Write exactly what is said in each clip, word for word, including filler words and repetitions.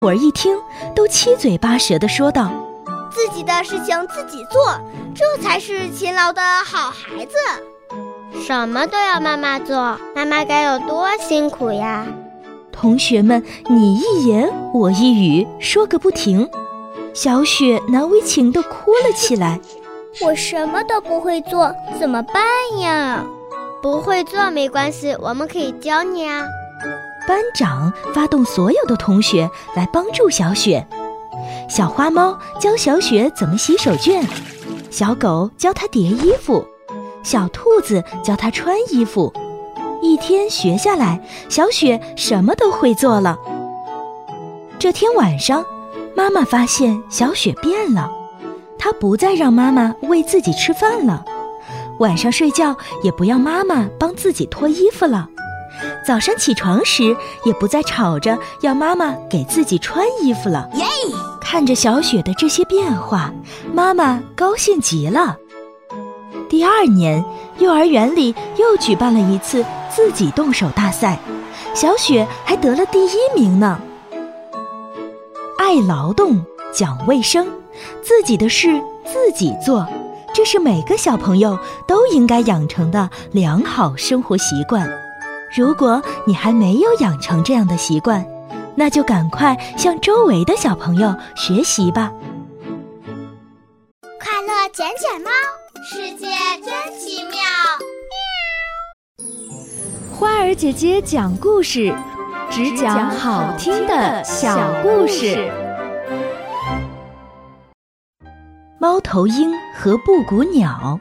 伙儿一听，都七嘴八舌地说道：“ 自己的事情自己做，这才是勤劳的好孩子。 什么都要妈妈做，妈妈该有多辛苦呀！” 同学们你一言我一语，说个不停。小雪难为情地哭了起来：“ 我什么都不会做，怎么办呀？”“ 不会做没关系，我们可以教你啊。” 班长发动所有的同学来帮助小雪。小花猫教小雪怎么洗手绢，小狗教她叠衣服，小兔子教她穿衣服。一天学下来，小雪什么都会做了。这天晚上，妈妈发现小雪变了，她不再让妈妈喂自己吃饭了，晚上睡觉也不要妈妈帮自己脱衣服了，早上起床时也不再吵着要妈妈给自己穿衣服了。看着小雪的这些变化，妈妈高兴极了。第二年，幼儿园里又举办了一次自己动手大赛，小雪还得了第一名呢。爱劳动，讲卫生，自己的事自己做，这是每个小朋友都应该养成的良好生活习惯。如果你还没有养成这样的习惯，那就赶快向周围的小朋友学习吧。 快乐捡捡猫，世界真奇妙。 花儿姐姐讲故事，只讲好听的小故事。 猫头鹰和布谷鸟。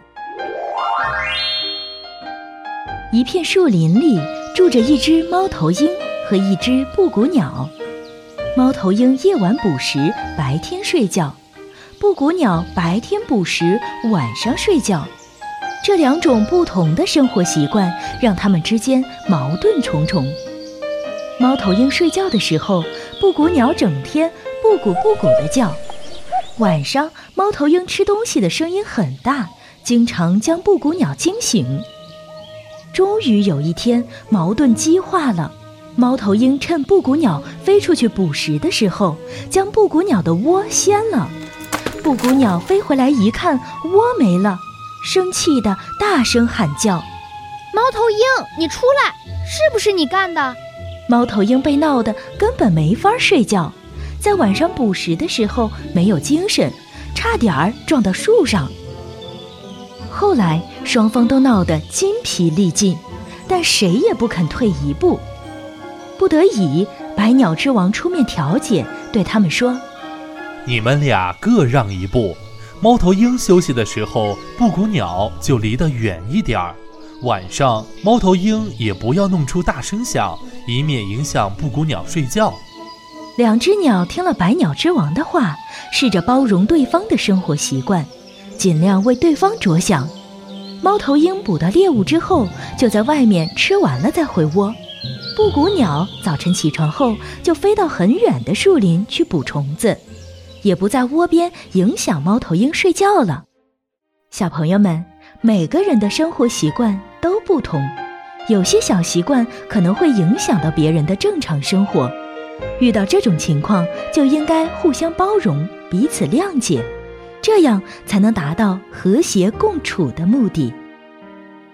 一片树林里住着一只猫头鹰和一只布谷鸟。猫头鹰夜晚捕食，白天睡觉；布谷鸟白天捕食，晚上睡觉。这两种不同的生活习惯让它们之间矛盾重重。猫头鹰睡觉的时候，布谷鸟整天布谷布谷地叫。晚上，猫头鹰吃东西的声音很大，经常将布谷鸟惊醒。终于有一天，矛盾激化了。猫头鹰趁布谷鸟飞出去捕食的时候，将布谷鸟的窝掀了。布谷鸟飞回来一看，窝没了，生气地大声喊叫：“ 猫头鹰，你出来！是不是你干的？” 猫头鹰被闹得根本没法睡觉，在晚上捕食的时候没有精神，差点儿撞到树上。后来双方都闹得筋疲力尽，但谁也不肯退一步。不得已，百鸟之王出面调解，对他们说：“ 你们俩各让一步，猫头鹰休息的时候，布谷鸟就离得远一点儿。晚上，猫头鹰也不要弄出大声响，以免影响布谷鸟睡觉。” 两只鸟听了百鸟之王的话，试着包容对方的生活习惯，尽量为对方着想。猫头鹰捕到猎物之后，就在外面吃完了再回窝。布谷鸟早晨起床后，就飞到很远的树林去捕虫子，也不在窝边影响猫头鹰睡觉了。小朋友们，每个人的生活习惯都不同，有些小习惯可能会影响到别人的正常生活。遇到这种情况，就应该互相包容，彼此谅解，这样才能达到和谐共处的目的。